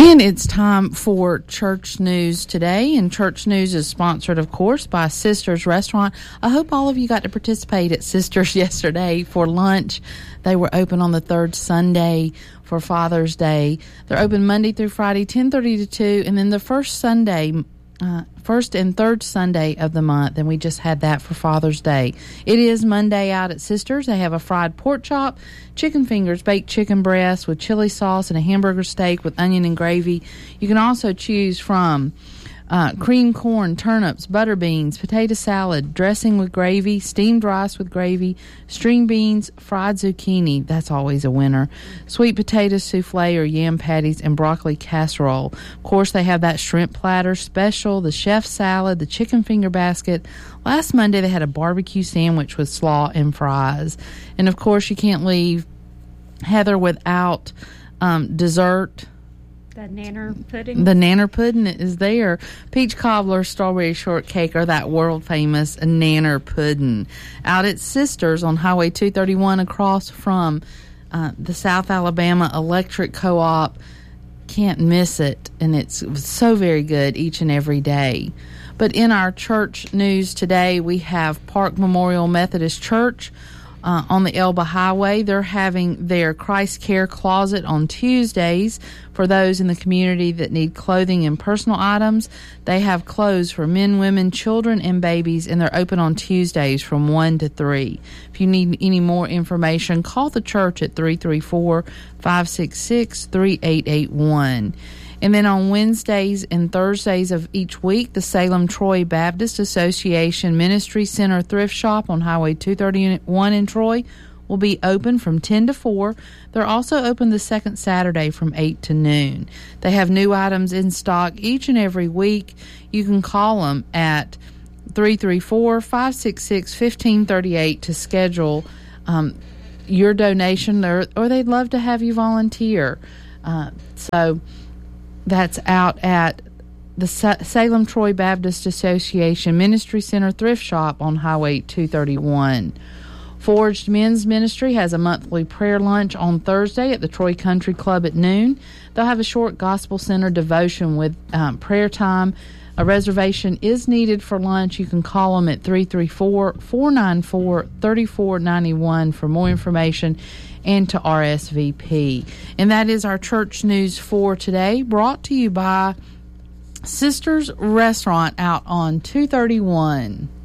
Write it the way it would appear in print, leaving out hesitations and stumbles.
And it's time for Church News today, and Church News is sponsored, of course, by Sisters Restaurant. I hope all of you got to participate at Sisters yesterday for lunch. They were open on the third Sunday for Father's Day. They're open Monday through Friday, 10:30 to 2, and then the first and third Sunday of the month, and we just had that for Father's Day. It is Monday out at Sisters. They have a fried pork chop, chicken fingers, baked chicken breast with chili sauce, and a hamburger steak with onion and gravy. You can also choose from cream corn, turnips, butter beans, potato salad, dressing with gravy, steamed rice with gravy, string beans, fried zucchini, that's always a winner, sweet potato souffle or yam patties, and broccoli casserole. Of course, they have that shrimp platter special, the chef salad, the chicken finger basket. Last Monday, they had a barbecue sandwich with slaw and fries. And, of course, you can't leave Heather without dessert. The nanner pudding. The nanner pudding is there. Peach cobbler, strawberry shortcake, or that world-famous nanner pudding. Out at Sisters on Highway 231 across from the South Alabama Electric Co-op. Can't miss it, and it's so very good each and every day. But in our church news today, we have Park Memorial Methodist Church on the Elba Highway. They're having their Christ Care Closet on Tuesdays for those in the community that need clothing and personal items. They have clothes for men, women, children, and babies, and they're open on Tuesdays from 1 to 3. If you need any more information, call the church at 334-566-3881. And then on Wednesdays and Thursdays of each week, the Salem Troy Baptist Association Ministry Center Thrift Shop on Highway 231 in Troy will be open from 10 to 4. They're also open the second Saturday from 8 to noon. They have new items in stock each and every week. You can call them at 334-566-1538 to schedule your donation, or they'd love to have you volunteer. So that's out at the Salem Troy Baptist Association Ministry Center Thrift Shop on Highway 231. Forged Men's Ministry has a monthly prayer lunch on Thursday at the Troy Country Club at noon. They'll have a short gospel center devotion with prayer time. A reservation is needed for lunch. You can call them at 334-494-3491 for more information and to RSVP. And that is our church news for today, brought to you by Sisters Restaurant out on 231.